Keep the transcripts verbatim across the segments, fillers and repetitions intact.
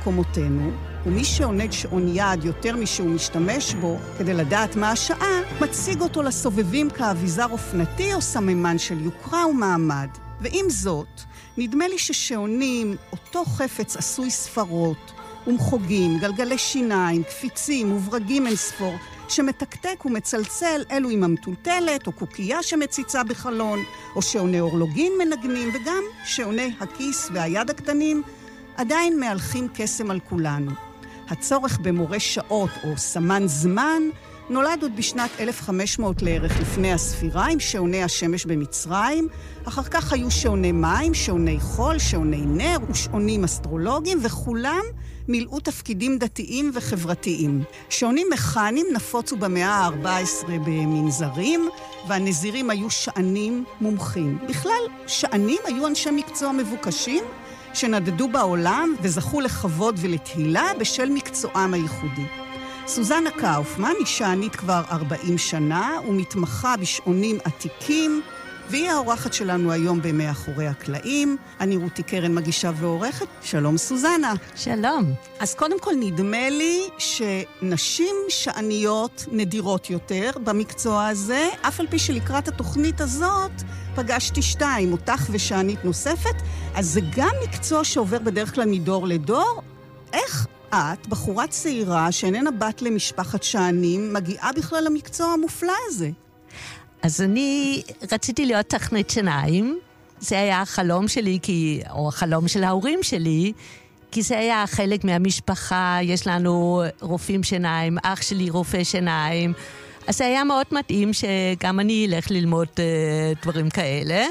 במקומותינו, ומי שעונד שעון יד יותר משהוא משתמש בו כדי לדעת מה השעה, מציג אותו לסובבים כאביזר אופנתי או סממן של יוקרה ומעמד. ועם זאת, נדמה לי ששעונים, אותו חפץ עשוי ספרות, ומחוגים, גלגלי שיניים, קפיצים וברגים אין ספור, שמתקתק ומצלצל, אלו עם המטולטלת, או קוקייה שמציצה בחלון, או שעוני אורלוגין מנגנים, וגם שעוני הכיס והיד הקטנים, עדיין מהלכים קסם על כולנו. הצורך במורה שעות או סמן זמן נולד עוד בשנת אלף וחמש מאות לערך לפני הספירה עם שעוני השמש במצרים, אחר כך היו שעוני מים, שעוני חול, שעוני נר ושעונים אסטרולוגיים, וכולם מילאו תפקידים דתיים וחברתיים. שעונים מכניים נפוצו במאה ה-ארבע עשרה במנזרים, והנזירים היו שענים מומחים. בכלל, שענים היו אנשי מקצוע מבוקשים, שנדדו בעולם וזכו לכבוד ולתהילה בשל מקצועם הייחודי. סוזנה קאופמן היא שענית כבר ארבעים שנה ומתמחה בשעונים עתיקים, והיא האורחת שלנו היום במאחורי הקלעים. אני רותי קרן, מגישה ועורכת. שלום סוזנה. שלום. אז קודם כל נדמה לי שנשים שעניות נדירות יותר במקצוע הזה, אף על פי שלקראת התוכנית הזאת פגשתי שתיים, אותך ושענית נוספת, אז זה גם מקצוע שעובר בדרך כלל מדור לדור. איך את, בחורה צעירה שאיננה בת למשפחת שענים, מגיעה בכלל למקצוע המופלא הזה? אז אני רציתי להיות טכנית שיניים. זה היה החלום שלי, כי, או החלום של ההורים שלי, כי זה היה חלק מהמשפחה. יש לנו רופאים שיניים, אח שלי רופא שיניים. אז זה היה מאוד מתאים שגם אני אלך ללמוד uh, דברים כאלה.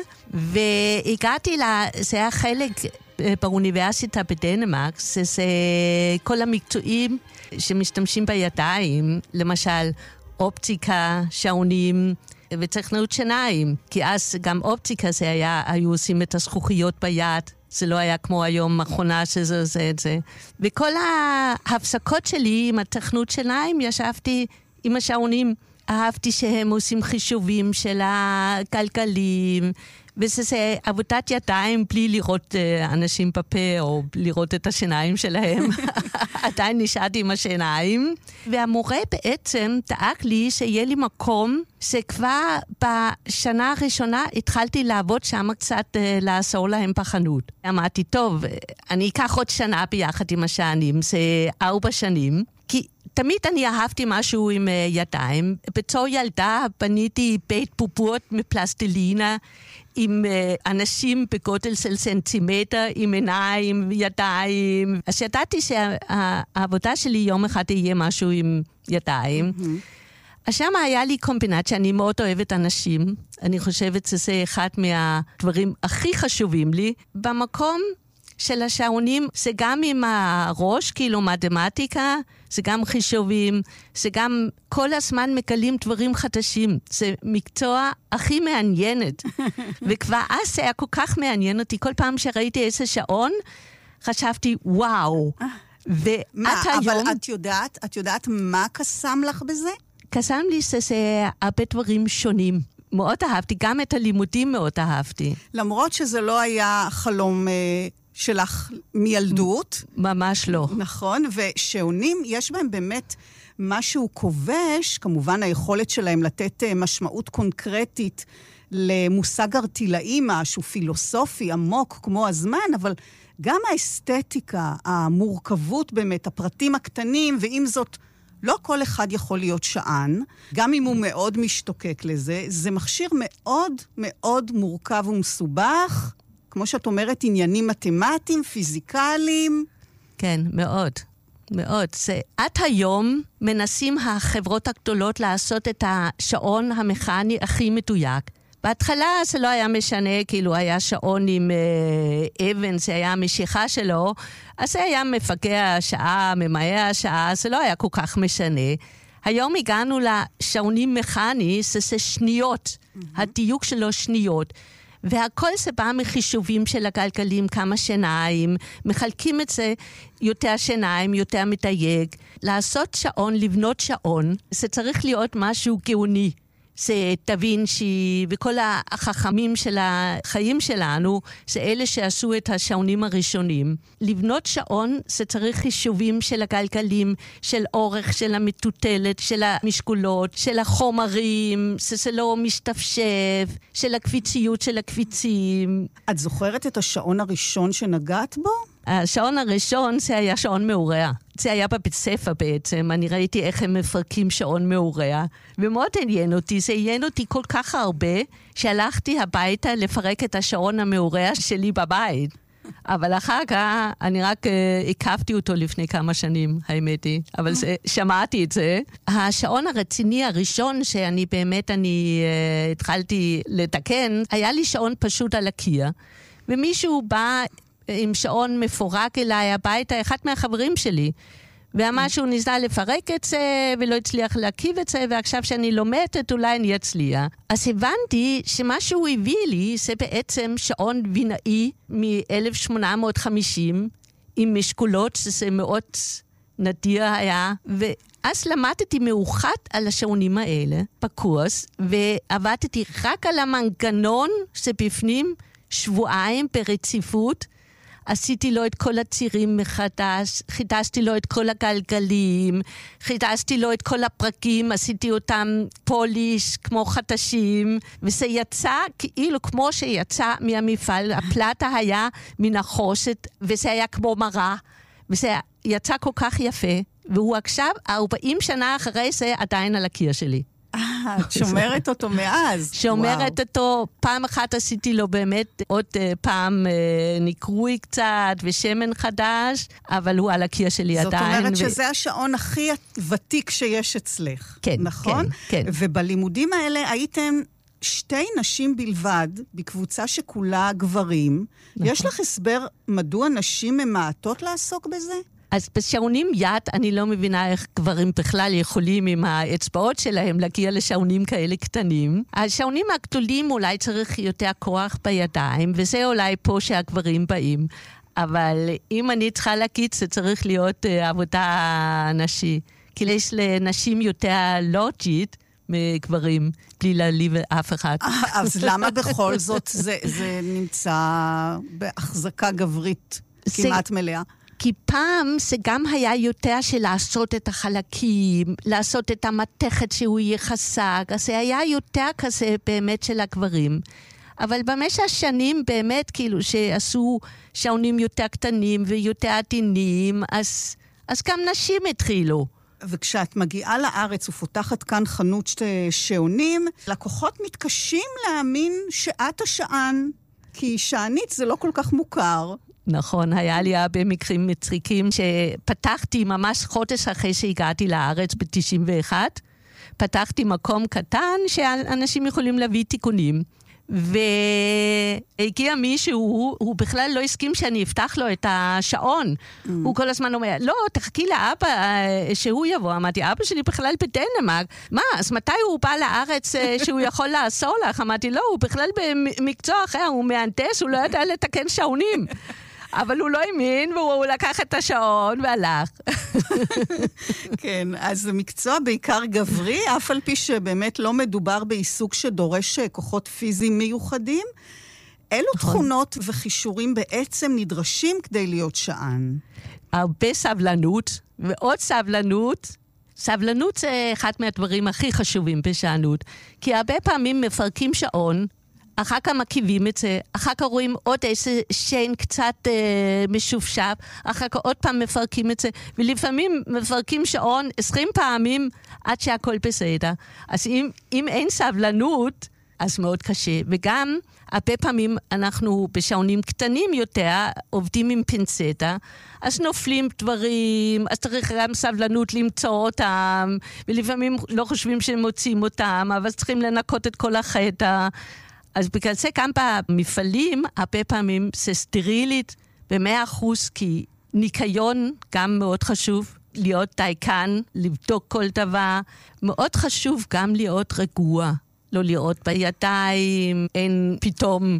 והגעתי לה, זה היה חלק באוניברסיטה בדנמרק, זה, זה כל המקצועים שמשתמשים בידיים, למשל אופטיקה, שעונים וטכנאות שיניים, כי אז גם אופטיקה זה היה, היו עושים את הזכוכיות ביד, זה לא היה כמו היום מכונה שזה עושה את זה. וכל ההפסקות שלי עם הטכנאות שיניים ישבתי עם השעונים, אהבתי שהם עושים חישובים של הגלגלים, וזה זה עבודת ידיים בלי לראות uh, אנשים בפה או לראות את השיניים שלהם. עדיין נשארתי עם השיניים. והמורה בעצם דאג לי שיהיה לי מקום שכבר בשנה הראשונה התחלתי לעבוד שם קצת uh, לעזור להם בחנות. אמרתי, טוב, אני אקח עוד שנה ביחד עם השענים, זה ארבע שנים. כי תמיד אני אהבתי משהו עם uh, ידיים. בתור ילדה בניתי בית בובות מפלסטלינה, עם uh, אנשים בגודל של סנטימטר, עם עיניים, ידיים. אז ידעתי שהעבודה שלי יום אחד יהיה משהו עם ידיים. Mm-hmm. אז שם היה לי קומבינציה, אני מאוד אוהבת אנשים. אני חושבת שזה אחד מהדברים הכי חשובים לי. במקום של השעונים, זה גם עם הראש, כאילו מתמטיקה, זה גם חישובים, זה גם כל הזמן מגלים דברים חדשים. זה מקצוע הכי מעניינת. וכבר אז זה היה כל כך מעניין אותי. כל פעם שראיתי איזה שעון, חשבתי, וואו. מה, אבל את יודעת, את יודעת מה קסם לך בזה? קסם לי שזה הרבה דברים שונים. מאוד אהבתי, גם את הלימודים מאוד אהבתי. למרות שזה לא היה חלום שלך מילדות. ממש לא. נכון, ושעונים, יש בהם באמת משהו כובש, כמובן היכולת שלהם לתת משמעות קונקרטית למושג ארטילאי, משהו פילוסופי עמוק כמו הזמן, אבל גם האסתטיקה, המורכבות באמת, הפרטים הקטנים, ועם זאת לא כל אחד יכול להיות שען, גם אם הוא מאוד משתוקק לזה, זה מכשיר מאוד מאוד מורכב ומסובך, כמו שאת אומרת, עניינים מתמטיים, פיזיקליים. כן, מאוד, מאוד. זה, עד היום מנסים החברות הגדולות לעשות את השעון המכני הכי מדויק. בהתחלה זה לא היה משנה, כאילו היה שעון עם אה, אבן, זה היה המשיכה שלו, אז זה היה מפגע השעה, ממהר השעה, זה לא היה כל כך משנה. היום הגענו לשעונים מכני, זה שניות, mm-hmm. הדיוק שלו שניות. והכל זה בא מחישובים של הגלגלים, כמה שיניים, מחלקים את זה יותר שיניים, יותר מדייק. לעשות שעון, לבנות שעון, זה צריך להיות משהו גאוני. זה דה וינצ'י וכל החכמים של החיים שלנו, זה אלה שעשו את השעונים הראשונים. לבנות שעון זה צריך חישובים של הגלגלים, של אורך, של המטוטלת, של המשקולות, של החומרים, שזה לא משתפשף, של הקביציות של הקביצים. את זוכרת את השעון הראשון שנגעת בו? השעון הראשון זה היה שעון מעורע. זה היה בבית ספר בעצם. אני ראיתי איך הם מפרקים שעון מעורע. ומאוד עניין אותי. זה עניין אותי כל כך הרבה, שהלכתי הביתה לפרק את השעון המעורע שלי בבית. אבל אחר כך אני רק uh, עקבתי אותו לפני כמה שנים, האמת היא. אבל זה, שמעתי את זה. השעון הרציני הראשון שאני באמת, אני uh, התחלתי לתקן, היה לי שעון פשוט על הקיר. ומישהו בא עם שעון מפורק אליי הביתה, אחד מהחברים שלי. ואמר שהוא ניסה לפרק את זה, ולא הצליח להקיב את זה, ועכשיו שאני לומדת, אולי אני אצליח. אז הבנתי שמה שהוא הביא לי, זה בעצם שעון וינאי מ-אלף שמונה מאות וחמישים, עם משקולות, שזה מאוד נדיר היה, ואז למדתי מאוחד על השעונים האלה, בקורס, ועבדתי רק על המנגנון שבפנים שבועיים ברציפות, עשיתי לו את כל הצירים מחדש, חידשתי לו את כל הגלגלים, חידשתי לו את כל הפרקים, עשיתי אותם פוליש כמו חדשים, וזה יצא כאילו כמו שיצא מהמפעל, הפלטה היה מן החושת, וזה היה כמו מראה, וזה יצא כל כך יפה, והוא עכשיו ארבעים שנה אחרי זה עדיין על הקיר שלי. אה, את שומרת אותו מאז. שומרת אותו, פעם אחת עשיתי לו באמת עוד פעם נקרוי קצת ושמן חדש, אבל הוא על הקיר שלי זאת עדיין. זאת אומרת שזה השעון הכי ותיק שיש אצלך, כן, נכון? כן, כן. ובלימודים האלה הייתם שתי נשים בלבד, בקבוצה שכולה גברים. נכון. יש לך הסבר מדוע נשים ממעטות לעסוק בזה? אז בשעונים יד, אני לא מבינה איך גברים בכלל יכולים עם האצבעות שלהם להגיע לשעונים כאלה קטנים. השעונים הגדולים אולי צריך יותר כוח בידיים, וזה אולי פה שהגברים באים. אבל אם אני צריכה להגיד, זה צריך להיות uh, עבודה נשי. כי יש לנשים יותר לוג'ית מגברים, בלי להעליב אף אחד. אז למה בכל זאת זה, זה נמצא בהחזקה גברית כמעט זה... מלאה? כי פעם זה גם היה יותר של לעשות את החלקים, לעשות את המתכת שהוא יהיה חזק, אז זה היה יותר כזה באמת של הגברים. אבל במשך השנים באמת כאילו שעשו שעונים יותר קטנים ויותר עדינים, אז, אז גם נשים התחילו. וכשאת מגיעה לארץ ופותחת כאן חנות שעונים, לקוחות מתקשים להאמין שאת השען, כי שענית זה לא כל כך מוכר. נכון, היה לי הרבה מקרים מצחיקים שפתחתי ממש חודש אחרי שהגעתי לארץ ב-תשעים ואחת, פתחתי מקום קטן שאנשים יכולים להביא תיקונים. והגיע מישהו, הוא בכלל לא הסכים שאני אפתח לו את השעון. Mm. הוא כל הזמן אומר, לא, תחכי לאבא שהוא יבוא. אמרתי, אבא שלי בכלל בדנמרק. מה, אז מתי הוא בא לארץ שהוא יכול לעזור לך? אמרתי, לא, הוא בכלל במקצוע אחר, הוא מהנדס, הוא לא יודע לתקן שעונים. אבל הוא לא האמין, והוא לקח את השעון והלך. כן, אז זה מקצוע בעיקר גברי, אף על פי שבאמת לא מדובר בעיסוק שדורש כוחות פיזיים מיוחדים. אילו תכונות וחישורים בעצם נדרשים כדי להיות שען? הרבה סבלנות, ועוד סבלנות. סבלנות זה אחד מהדברים הכי חשובים בשענות, כי הרבה פעמים מפרקים שעון, אחר כך מקיבים את זה, אחר כך רואים עוד איזה שיין קצת אה, משופשף, אחר כך עוד פעם מפרקים את זה, ולפעמים מפרקים שעון עשרים פעמים עד שהכל בסדר. אז אם, אם אין סבלנות, אז מאוד קשה. וגם הרבה פעמים אנחנו בשעונים קטנים יותר, עובדים עם פינצטה, אז נופלים דברים, אז צריך גם סבלנות למצוא אותם, ולפעמים לא חושבים שהם מוצאים אותם, אבל צריכים לנקות את כל החטא. אז בגלל זה גם במפעלים, הרבה פעמים זה סטרילית במאה אחוז, כי ניקיון גם מאוד חשוב, להיות דייקן, לבדוק כל דבר. מאוד חשוב גם להיות רגוע, לא לראות בידיים, אין פתאום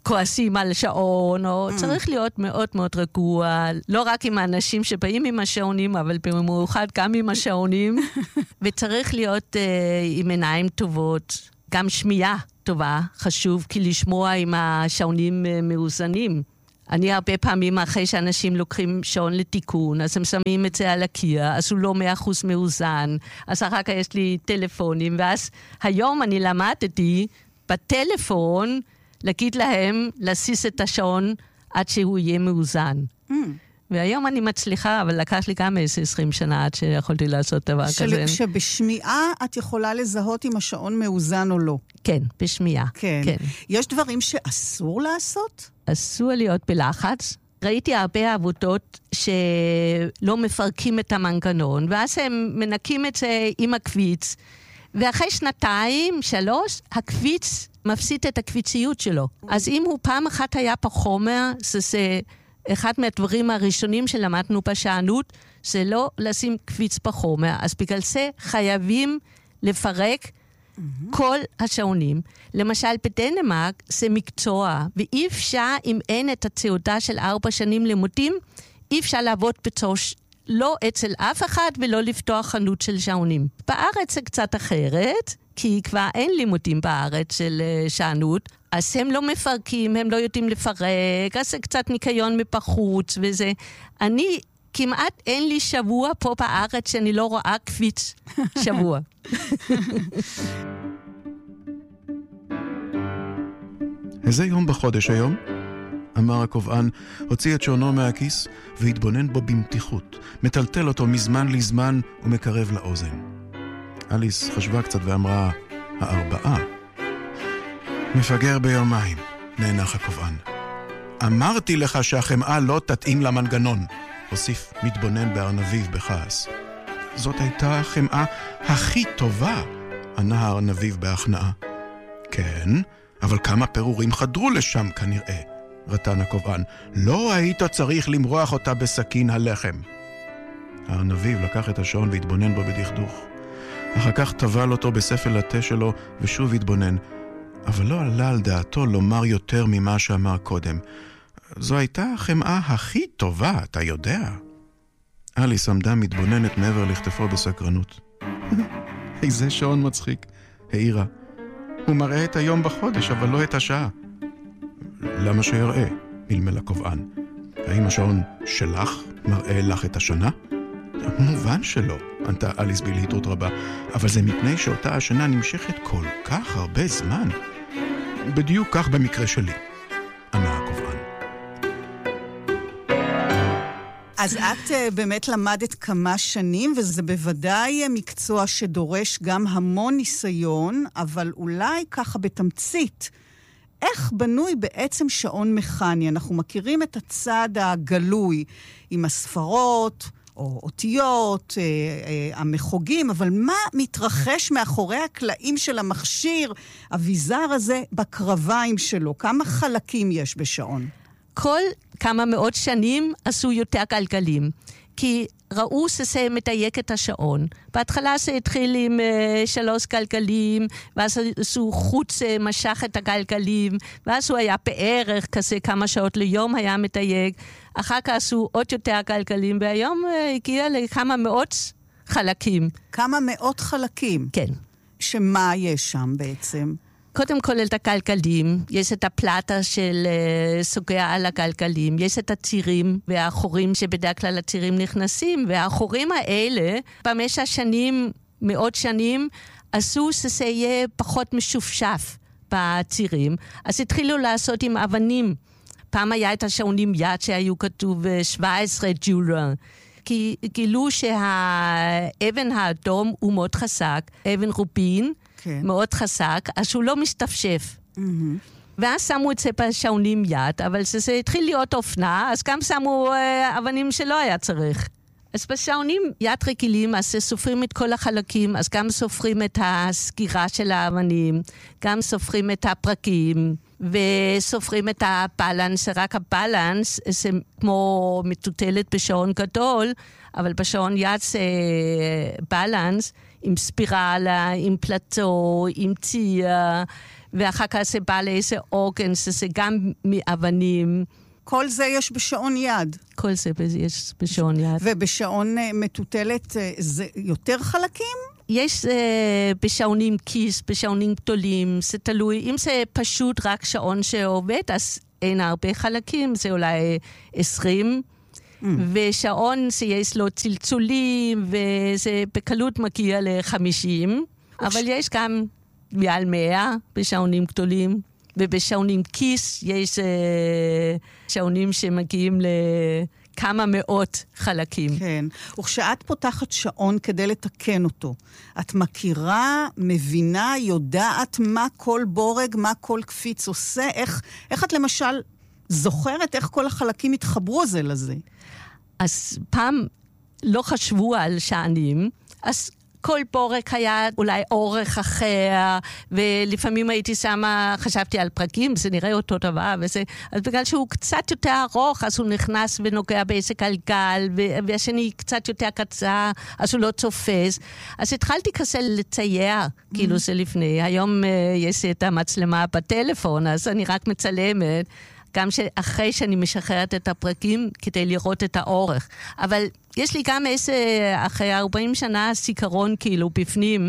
כועסים על שעון, או Mm. צריך להיות מאוד מאוד רגוע, לא רק עם האנשים שבאים עם השעונים, אבל במיוחד גם עם השעונים, וצריך להיות uh, עם עיניים טובות, גם שמיעה טובה, חשוב, כי לשמוע עם השעונים uh, מאוזנים. אני הרבה פעמים אחרי שאנשים לוקחים שעון לתיקון, אז הם שמים את זה על הקיר, אז הוא לא מאה אחוז מאוזן, אז אחר כך יש לי טלפונים, ואז היום אני למדתי בטלפון להגיד להם להסיס את השעון עד שהוא יהיה מאוזן. Mm. והיום אני מצליחה, אבל לקח לי גם איזה עשרים שנה עד שיכולתי לעשות דבר של... כזה. שבשמיעה את יכולה לזהות אם השעון מאוזן או לא. כן, בשמיעה. כן. כן. יש דברים שאסור לעשות? אסור להיות בלחץ. ראיתי הרבה עבודות שלא מפרקים את המנגנון, ואז הם מנקים את זה עם הקוויץ, ואחרי שנתיים, שלוש, הקוויץ מפסיד את הקוויציות שלו. אז אם הוא פעם אחת היה בחומר, זה, זה אחד מהדברים הראשונים שלמדנו בשענות, זה לא לשים קוויץ בחומר. אז בגלל זה חייבים לפרק mm-hmm. כל השעונים. למשל, בדנמרק זה מקצוע, ואי אפשר, אם אין את התעודה של ארבע שנים לימודים, אי אפשר לעבוד בתור... לא אצל אף אחד ולא לפתוח חנות של שעונים. בארץ זה קצת אחרת, כי כבר אין לימודים בארץ של שענות, אז הם לא מפרקים, הם לא יודעים לפרק, אז זה קצת ניקיון מבחוץ וזה. אני, כמעט אין לי שבוע פה בארץ שאני לא רואה קוויץ שבוע. איזה יום בחודש היום? אמר הקובען, הוציא את שעונו מהכיס והתבונן בו במתיחות, מטלטל אותו מזמן לזמן ומקרב לאוזן. אליס חשבה קצת ואמרה, הארבעה. מפגר ביומיים, נאנח הקובען. אמרתי לך שהחמאה לא תתאים למנגנון, הוסיף מתבונן בארנביב בכעס. זאת הייתה החמאה הכי טובה, ענה הארנביב בהכנעה. כן, אבל כמה פירורים חדרו לשם כנראה. רטן הקובען, לא היית צריך למרוח אותה בסכין הלחם. הארנביב לקח את השעון והתבונן בו בדכדוך. אחר כך טבל אותו בספל התה שלו ושוב התבונן, אבל לא עלה על דעתו לומר יותר ממה שאמר קודם. זו הייתה החמאה הכי טובה, אתה יודע. אליס עמדה מתבוננת מעבר לכתפו בסקרנות. איזה שעון מצחיק, העירה. הוא מראה את היום בחודש, אבל לא את השעה. למה שיראה? מלמל הקובען. האם השעון שלך מראה לך את השנה? מובן שלא, ענתה אליס בלהיטות רבה, אבל זה מפני שאותה השנה נמשכת כל כך הרבה זמן. בדיוק כך במקרה שלי, ענה הקובען. אז את uh, באמת למדת כמה שנים, וזה בוודאי מקצוע שדורש גם המון ניסיון, אבל אולי ככה בתמצית, איך בנוי בעצם שעון מכני? אנחנו מכירים את הצד הגלוי עם הספרות או אותיות, אה, אה, המחוגים, אבל מה מתרחש מאחורי הקלעים של המכשיר, אביזר הזה, בקרביים שלו? כמה חלקים יש בשעון? כל כמה מאות שנים עשו יותר גלגלים, כי ראו שזה מדייק את השעון. בהתחלה זה התחיל עם uh, שלוש גלגלים, ואז עשו חוץ uh, משך את הגלגלים, ואז הוא היה בערך כזה כמה שעות ליום היה מדייק. אחר כך עשו עוד יותר גלגלים, והיום uh, הגיע לכמה מאות חלקים. כמה מאות חלקים? כן. שמה יש שם בעצם? קודם כל את הגלגלים, יש את הפלטה של uh, סוגיה על הגלגלים, יש את הצירים והאחורים שבדרך כלל הצירים נכנסים, והאחורים האלה במשך שנים, מאות שנים, עשו שזה יהיה פחות משופשף בצירים, אז התחילו לעשות עם אבנים. פעם היה את השעונים יד שהיו כתוב שבע עשרה ג'ולר, כי גילו שהאבן האדום הוא מאוד חזק, אבן רובין, כן. מאוד חזק, אז הוא לא משתפשף. Mm-hmm. ואז שמו את זה בשעונים יד, אבל זה, זה התחיל להיות אופנה, אז גם שמו אה, אבנים שלא היה צריך. אז בשעונים יד רגילים, אז סופרים את כל החלקים, אז גם סופרים את הסגירה של האבנים, גם סופרים את הפרקים, וסופרים את הבלנס, רק הבלנס זה כמו מטוטלת בשעון גדול, אבל בשעון יד זה בלנס, עם ספירלה, עם פלטו, עם ציר, ואחר כך זה בא לאיזה אורגן, שזה גם מאבנים. כל זה יש בשעון יד. כל זה יש בשעון יד. ובשעון מטוטלת זה יותר חלקים? יש uh, בשעונים כיס, בשעונים גדולים, זה תלוי. אם זה פשוט רק שעון שעובד, אז אין הרבה חלקים, זה אולי עשרים. Mm. ושעון שיש לו צלצולים, וזה בקלות מגיע ל-חמישים. אבל יש גם מעל מאה בשעונים גדולים. ובשעונים כיס יש uh, שעונים שמגיעים לכמה מאות חלקים. כן. וכשאת פותחת שעון כדי לתקן אותו, את מכירה, מבינה, יודעת מה כל בורג, מה כל קפיץ עושה? איך, איך את למשל זוכרת איך כל החלקים התחברו זה לזה? אז פעם לא חשבו על שענים, אז כל בורג היה אולי אורך אחר, ולפעמים הייתי שמה, חשבתי על פרקים, זה נראה אותו דבר, וזה, אז בגלל שהוא קצת יותר ארוך, אז הוא נכנס ונוגע באיזה גלגל, והשני קצת יותר קצר, אז הוא לא תופס. אז התחלתי כזה לצייר, mm-hmm. כאילו זה לפני. היום uh, יש את המצלמה בטלפון, אז אני רק מצלמת, גם אחרי שאני משחררת את הפרקים, כדי לראות את האורך. אבל יש לי גם איזה, אחרי ארבעים שנה, זיכרון כאילו בפנים,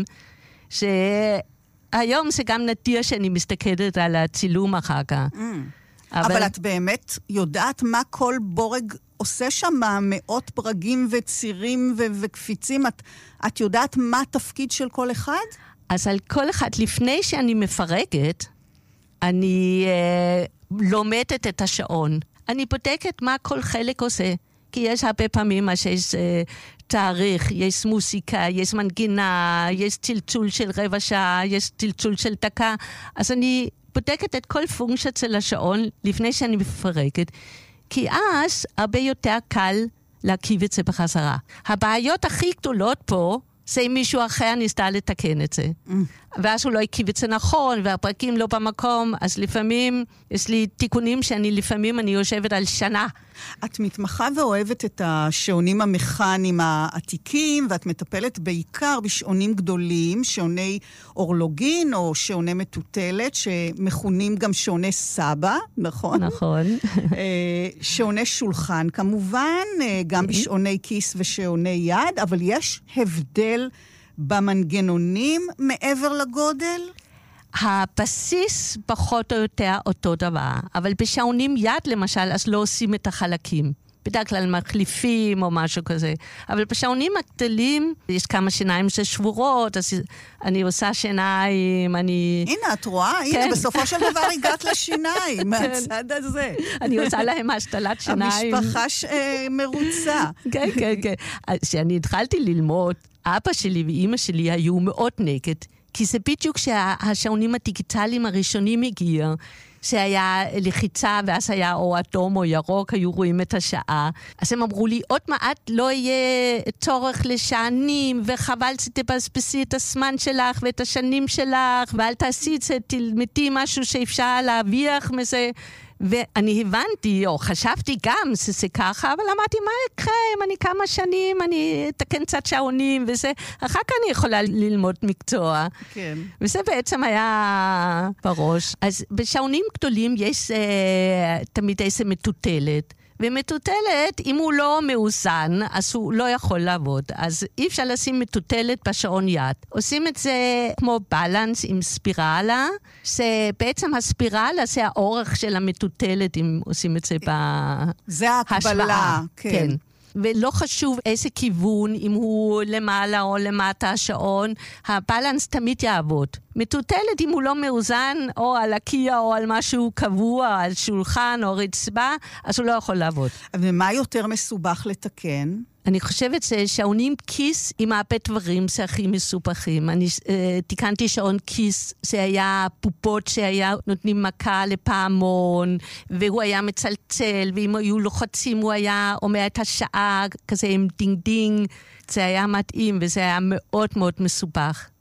שהיום זה גם נדיר שאני מסתכלת על הצילום אחר כך. Mm. אבל... אבל את באמת יודעת מה כל בורג עושה שם, מאות ברגים וצירים ו- וקפיצים, את, את יודעת מה התפקיד של כל אחד? אז על כל אחד, לפני שאני מפרקת, אני אה, לומדת את השעון. אני בודקת מה כל חלק עושה. כי יש הרבה פעמים שיש אה, תאריך, יש מוסיקה, יש מנגינה, יש צלצול של רבע שעה, יש צלצול של דקה. אז אני בודקת את כל פונקציה של השעון לפני שאני מפרקת. כי אז הרבה יותר קל להרכיב את זה בחזרה. הבעיות הכי גדולות פה, זה אם מישהו אחר ניסתה לתקן את זה. Mm. ואז הוא לא הקיב את זה נכון, והפרקים לא במקום, אז לפעמים, יש לי תיקונים שאני לפעמים אני יושבת על שנה. את מתמחה ואוהבת את השעונים המכניים העתיקים, ואת מטפלת בעיקר בשעונים גדולים, שעוני אורלוגין או שעוני מטוטלת, שמכונים גם שעוני סבא, נכון? נכון. שעוני שולחן כמובן, גם בשעוני כיס ושעוני יד, אבל יש הבדל במנגנונים מעבר לגודל? הבסיס פחות או יותר אותו דבר, אבל בשעונים יד למשל, אז לא עושים את החלקים. בדרך כלל מחליפים או משהו כזה. אבל בשעונים הגדולים, יש כמה שיניים ששבורות, אז אני עושה שיניים, אני... הנה, את רואה? כן. הנה, בסופו של דבר הגעת לשיניים, מהצד הזה. אני עושה להם השתלת שיניים. המשפחה ש... מרוצה. כן, כן, כן. כשאני התחלתי ללמוד, אבא שלי ואמא שלי היו מאוד נגד, כי זה בדיוק שהשעונים הדיגיטליים הראשונים הגיעו, שהיה לחיצה ואז היה או אדום או ירוק, היו רואים את השעה. אז הם אמרו לי, עוד מעט לא יהיה צורך לשענים, וחבל שתבזבזי את הזמן שלך ואת השנים שלך, ואל תעשי את זה, תלמדי משהו שאפשר להרוויח מזה. ואני הבנתי, או חשבתי גם שזה ככה, אבל אמרתי, מה יקרה אם אני כמה שנים, אני אתקן קצת שעונים, וזה, אחר כך אני יכולה ללמוד מקצוע. כן. וזה בעצם היה בראש. אז בשעונים גדולים יש אה, תמיד איזה מטוטלת, ומטוטלת, אם הוא לא מאוזן, אז הוא לא יכול לעבוד. אז אי אפשר לשים מטוטלת בשעון יד. עושים את זה כמו בלנס עם ספירלה, שבעצם הספירלה זה האורך של המטוטלת, אם עושים את זה בהשוואה. זה ההקבלה, כן. כן. ולא חשוב איזה כיוון, אם הוא למעלה או למטה השעון, הבלנס תמיד יעבוד. מטוטלת אם הוא לא מאוזן, או על הקיה או על משהו קבוע, על שולחן או רצפה, אז הוא לא יכול לעבוד. ומה יותר מסובך לתקן? אני חושבת ששעונים כיס עם הרבה דברים זה הכי מסובכים. אני uh, תיקנתי שעון כיס, זה היה פופות שהיה נותנים מכה לפעמון, והוא היה מצלצל, ואם היו לוחצים הוא היה אומר את השעה כזה עם דינג דינג, זה היה מתאים וזה היה מאוד מאוד מסובך.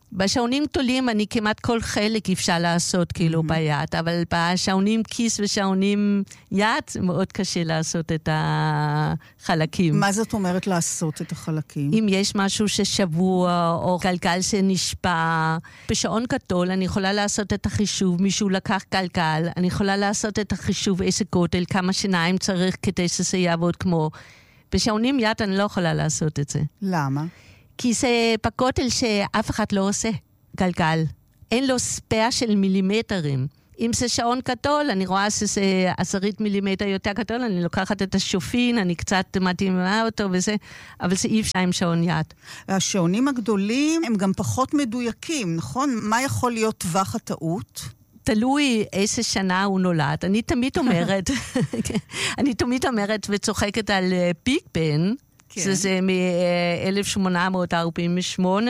בשעונים גדולים אני כמעט כל חלק אפשר לעשות כאילו mm-hmm. ביד, אבל בשעונים כיס ושעונים יד זה מאוד קשה לעשות את החלקים. מה זאת אומרת לעשות את החלקים? אם יש משהו ששבוע או גלגל שנשפע, בשעון גדול אני יכולה לעשות את החישוב, מישהו לקח גלגל, אני יכולה לעשות את החישוב איזה גודל, כמה שיניים צריך כדי שזה יעבוד כמו. בשעונים יד אני לא יכולה לעשות את זה. למה? כי זה בגודל שאף אחד לא עושה גלגל. אין לו ספר של מילימטרים. אם זה שעון גדול, אני רואה שזה עשרית מילימטר יותר גדול, אני לוקחת את השופין, אני קצת מתאימה אותו וזה, אבל זה אי אפשר עם שעון יד. השעונים הגדולים הם גם פחות מדויקים, נכון? מה יכול להיות טווח הטעות? תלוי איזה שנה הוא נולד. אני תמיד אומרת, אני תמיד אומרת וצוחקת על ביג בן, כן. זה מ-אלף שמונה מאות ארבעים ושמונה,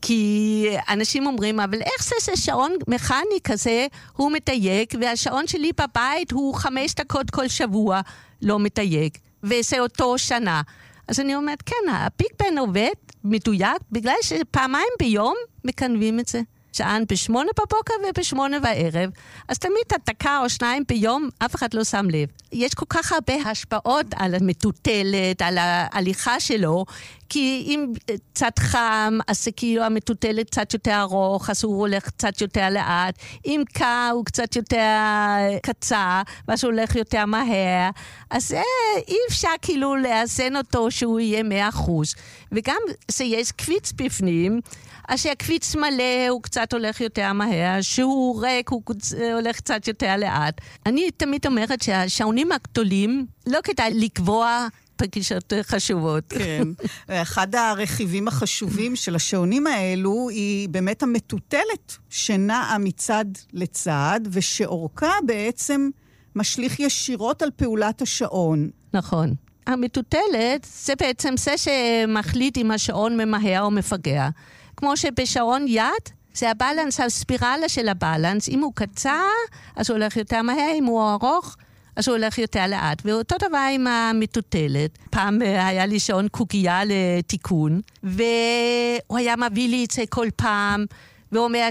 כי אנשים אומרים, אבל איך זה ששעון מכני כזה, הוא מתייק, והשעון שלי בבית הוא חמש דקות כל שבוע לא מתייק, וזה אותו שנה. אז אני אומרת, כן, הביג בן עובד מדויק, בגלל שפעמיים ביום מקנבים את זה. שען בשמונה בבוקר ובשמונה בערב, אז תמיד הדקה או שניים ביום, אף אחד לא שם לב. יש כל כך הרבה השפעות על המטוטלת, על ההליכה שלו, כי אם קצת חם, אז כאילו המטוטלת קצת יותר ארוך, אז הוא הולך קצת יותר לאט. אם קר, הוא קצת יותר קצר, ואז הוא הולך יותר מהר. אז אי אפשר כאילו לאזן אותו שהוא יהיה מאה אחוז. וגם שיש קפיץ בפנים, אז שהקפיץ מלא הוא קצת הולך יותר מהר, שהוא ריק הוא הולך קצת יותר לאט. אני תמיד אומרת שהשעונים הגדולים לא כדאי לקבוע פגישות חשובות. כן. אחד הרכיבים החשובים של השעונים האלו היא באמת המטוטלת שנעה מצד לצד, ושאורכה בעצם משליך ישירות על פעולת השעון. נכון. המטוטלת זה בעצם זה שמחליט אם השעון ממהר או מפגע. כמו שבשעון יד, זה הבלנס, הספירלה של הבלנס. אם הוא קצר, אז הוא הולך יותר מהר, אם הוא ארוך, אז הוא הולך יותר לאט. ואותו דבר עם המטוטלת. פעם היה לי שעון קוקייה לתיקון, והוא היה מביא לי את זה כל פעם, והוא אומר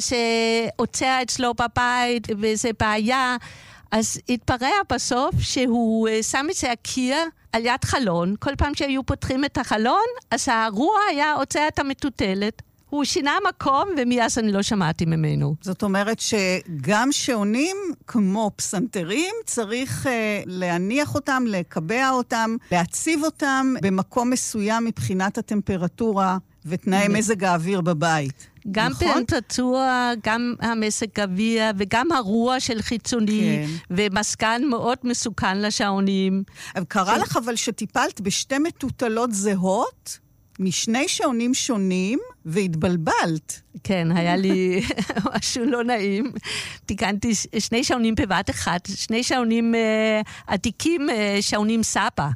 שעוצר אצלו בבית, וזה בעיה. אז התברר בסוף שהוא שם את זה הקיר על יד חלון. כל פעם שהיו פותחים את החלון, אז הרוע היה עוצר את המטוטלת. הוא שינה מקום, ומאז אני לא שמעתי ממנו. זאת אומרת שגם שעונים, כמו פסנתרים, צריך uh, להניח אותם, לקבע אותם, להציב אותם במקום מסוים מבחינת הטמפרטורה ותנאי מזג האוויר בבית. גם נכון? טמפרטורה, גם המזג האוויר, וגם הרוע של חיצוני, כן. ומסקן מאוד מסוכן לשעונים. קרה ש... לך אבל שטיפלת בשתי מטוטלות זהות, משני שעונים שונים, והתבלבלת. כן, היה לי משהו לא נעים. תיקנתי שני שעונים בבת אחת, שני שעונים uh, עתיקים, uh, שעונים סבא.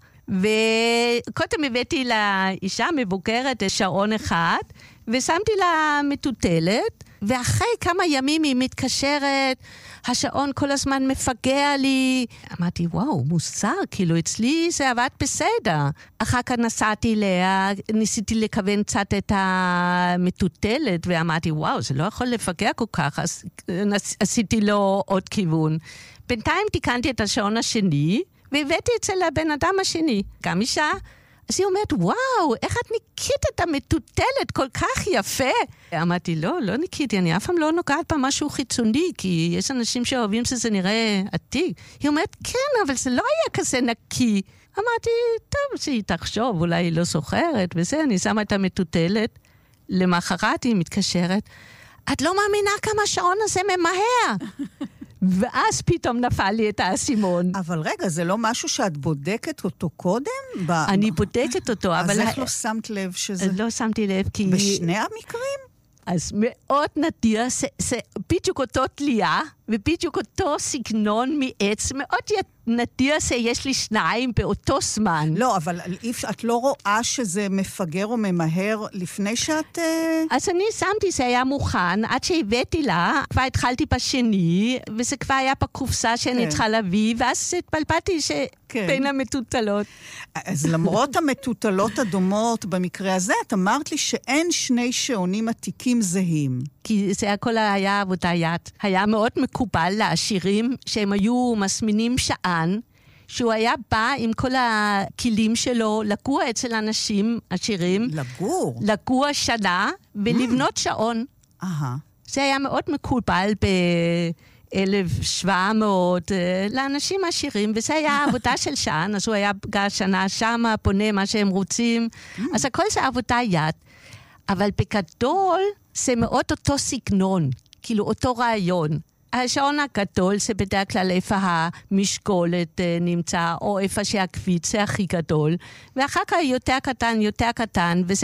וקודם הבאתי לאישה מבוגרת שעון אחד, ושמתי לה מטוטלת, ואחרי כמה ימים היא מתקשרת, השעון כל הזמן מפגע לי. אמרתי, וואו, מוסר, כאילו אצלי זה עבד בסדר. אחר כך נסעתי לה, ניסיתי לכוון קצת את המטוטלת, ואמרתי, וואו, זה לא יכול לפגע כל כך, אז עשיתי לו עוד כיוון. בינתיים תיקנתי את השעון השני, והבאתי אצל הבן אדם השני, גם אישה. אז היא אומרת, וואו, איך את ניקית את המטוטלת כל כך יפה? אמרתי, לא, לא ניקיתי, אני אף פעם לא נוגעת במשהו חיצוני, כי יש אנשים שאוהבים שזה נראה עתיק. היא אומרת, כן, אבל זה לא היה כזה נקי. אמרתי, טוב, שהיא תחשוב, אולי היא לא זוכרת, וזה, אני שמה את המטוטלת. למחרת היא מתקשרת, את לא מאמינה כמה השעון הזה ממהר. ואז פתאום נפל לי את האסימון. אבל רגע, זה לא משהו שאת בודקת אותו קודם? אני בודקת אותו, אבל... אז איך לא שמת לב שזה... לא שמתי לב, כי... בשני המקרים? אז מאוד נדיר, זה, זה בדיוק אותו תלייה, ובדיוק אותו סגנון מעץ, מאוד נדיר שיש לי שניים באותו זמן. לא, אבל את לא רואה שזה מפגר או ממהר לפני שאת... אז אני שמתי, זה היה מוכן, עד שהבאתי לה, כבר התחלתי בשני, וזה כבר היה בקופסה שאני צריכה להביא, ואז התבלבלתי שבין המטוטלות. אז למרות המטוטלות הדומות במקרה הזה, את אמרת לי שאין שני שעונים עתיקים זהים. כי זה הכל היה עבודה יד. היה מאוד מקובל לעשירים שהם היו מסמינים שען, שהוא היה בא עם כל הכלים שלו לגור אצל אנשים עשירים. לגור? לגור שנה ולבנות שעון. אהה. זה היה מאוד מקובל ב-אלף שבע מאות לאנשים עשירים, וזה היה עבודה של שען, אז הוא היה גר שנה שמה, בונה מה שהם רוצים. אז הכל זה עבודה יד. אבל בגדול זה מאוד אותו סגנון, כאילו אותו רעיון. השעון הגדול זה בדרך כלל איפה המשקולת נמצא, או איפה שהקפיץ זה הכי גדול, ואחר כך יותר קטן, יותר קטן, וזה